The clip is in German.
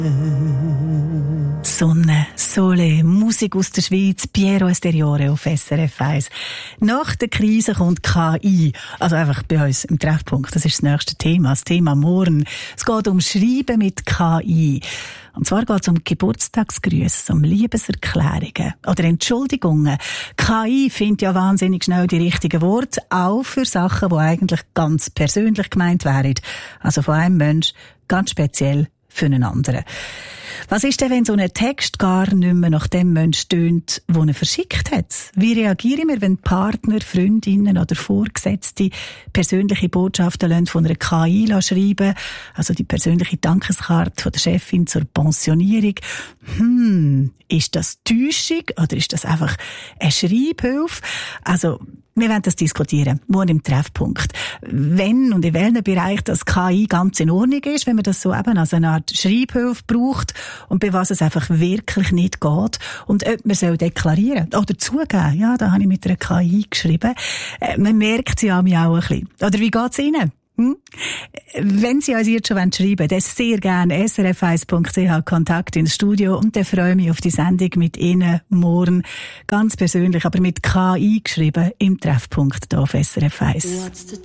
Sonne, Sole, Musik aus der Schweiz, Piero Esteriore auf SRF 1. Nach der Krise kommt KI, also einfach bei uns im Treffpunkt. Das ist das nächste Thema, das Thema morgen. Es geht um Schreiben mit KI. Und zwar geht es um Geburtstagsgrüße, um Liebeserklärungen oder Entschuldigungen. KI findet ja wahnsinnig schnell die richtigen Worte, auch für Sachen, die eigentlich ganz persönlich gemeint wären. Also von einem Mensch ganz speziell für einen anderen. Was ist denn, wenn so ein Text gar nicht mehr nach dem Menschen tönt, den er verschickt hat? Wie reagieren wir, wenn Partner, Freundinnen oder Vorgesetzte persönliche Botschaften von einer KI schreiben? Also die persönliche Dankeskarte von der Chefin zur Pensionierung. Ist das Täuschung oder ist das einfach eine Schreibhilfe? Also, wir werden das diskutieren, morgen im Treffpunkt. Wenn und in welchem Bereich das KI ganz in Ordnung ist, wenn man das so eben als eine Art Schreibhilfe braucht und bei was es einfach wirklich nicht geht und ob man soll deklarieren oder zugeben, ja, da habe ich mit einer KI geschrieben. Man merkt sie an mir auch ein bisschen. Oder wie geht's Ihnen? Wenn Sie uns jetzt schon schreiben wollen, dann sehr gerne srf1.ch Kontakt ins Studio und dann freue ich mich auf die Sendung mit Ihnen morgen. Ganz persönlich, aber mit KI geschrieben im Treffpunkt hier auf SRF 1.